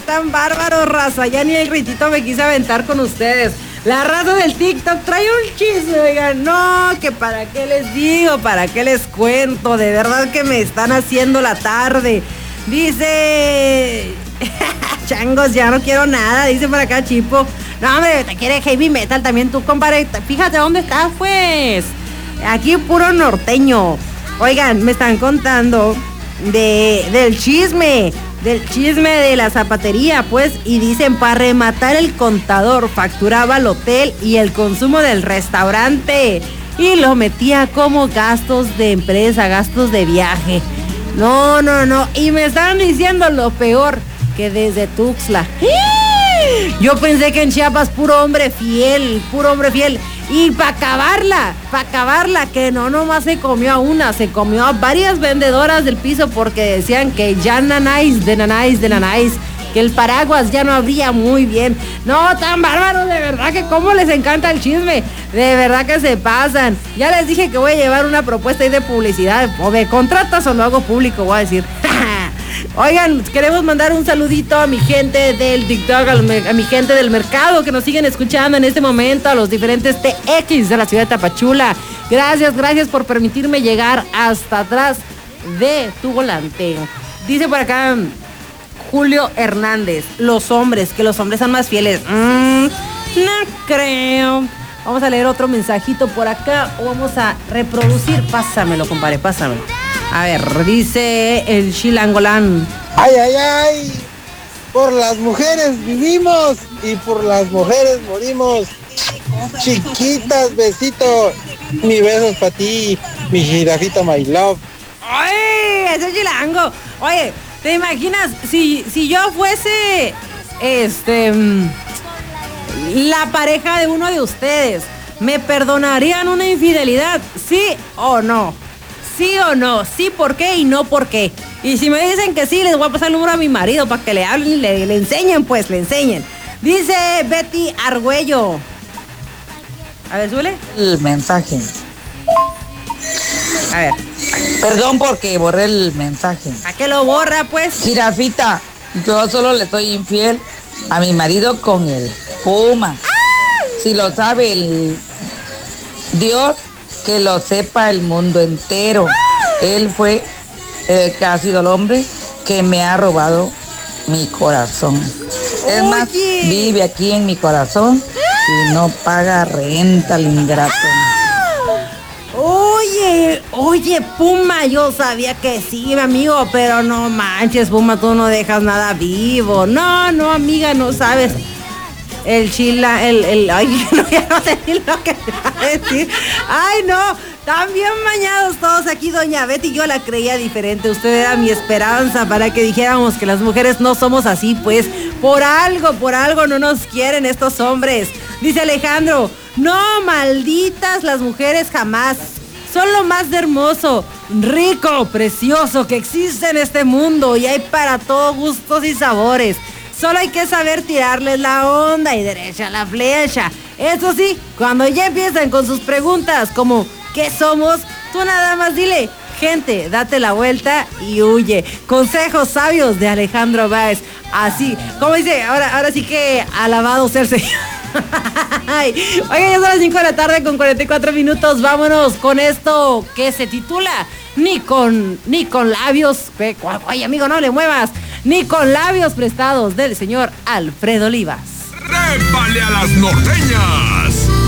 tan bárbaro, raza. Ya ni el gritito me quise aventar con ustedes. La raza del TikTok trae un chisme, oigan. No, que para qué les digo, para qué les cuento. De verdad que me están haciendo la tarde. Dice... Changos, ya no quiero nada, dice por acá Chipo. No, hombre, te quiere heavy metal también tú, compadre. Fíjate dónde estás, pues. Aquí puro norteño. Oigan, me están contando del chisme de la zapatería, pues. Y dicen, para rematar, el contador facturaba el hotel y el consumo del restaurante. Y lo metía como gastos de empresa, gastos de viaje. No. Y me estaban diciendo lo peor, que desde Tuxtla. Yo pensé que en Chiapas puro hombre fiel. Y para acabarla, que no nomás se comió a una, se comió a varias vendedoras del piso porque decían que ya nanáis, que el paraguas ya no abría muy bien. No, tan bárbaro, de verdad que cómo les encanta el chisme. De verdad que se pasan. Ya les dije que voy a llevar una propuesta ahí de publicidad. O me contratas o lo hago público, voy a decir. Oigan, queremos mandar un saludito a mi gente del TikTok, a mi gente del mercado que nos siguen escuchando en este momento, a los diferentes TX de la ciudad de Tapachula. Gracias por permitirme llegar hasta atrás de tu volante. Dice por acá Julio Hernández, que los hombres son más fieles. No creo. Vamos a leer otro mensajito por acá o vamos a reproducir. Pásamelo, compadre, pásamelo. A ver, dice el Chilangolán. Ay, por las mujeres vivimos y por las mujeres morimos. Chiquitas, besito. Mi besos para ti, mi jirafita my love. ¡Ay, ese chilango! Oye, ¿te imaginas si yo fuese la pareja de uno de ustedes? ¿Me perdonarían una infidelidad? ¿Sí o no? ¿Sí o no? Sí, ¿por qué? Y no, ¿por qué? Y si me dicen que sí, les voy a pasar el número a mi marido para que le hablen y le enseñen, pues, le enseñen. Dice Betty Argüello. A ver, súbele. El mensaje. A ver. Perdón porque borré el mensaje. ¿A qué lo borra, pues? Jirafita, yo solo le soy infiel a mi marido con el Puma. Si lo sabe el Dios, que lo sepa el mundo entero. Él fue el que ha sido el hombre que me ha robado mi corazón. Es más, vive aquí en mi corazón y no paga renta el ingrato. Oye, Puma, yo sabía que sí, mi amigo, pero no manches, Puma, tú no dejas nada vivo. No, amiga, no sabes. El chila, ay, no, ya no sé ni lo que te va a decir. Ay, no, están bien mañados todos aquí, doña Betty. Yo la creía diferente. Usted era mi esperanza para que dijéramos que las mujeres no somos así, pues. Por algo no nos quieren estos hombres. Dice Alejandro, no, malditas las mujeres jamás. Son lo más hermoso, rico, precioso que existe en este mundo. Y hay para todos gustos y sabores. Solo hay que saber tirarles la onda y derecha la flecha. Eso sí, cuando ya empiezan con sus preguntas como ¿qué somos? Tú nada más dile, gente, date la vuelta y huye. Consejos sabios de Alejandro Báez. Así, como dice, ahora sí que alabado sea el Señor. Oiga, ya son las 5 de la tarde con 44 minutos. Vámonos con esto que se titula Ni con labios. Oye, amigo, no le muevas. Ni con labios prestados, del señor Alfredo Olivas. ¡Trépale a las norteñas!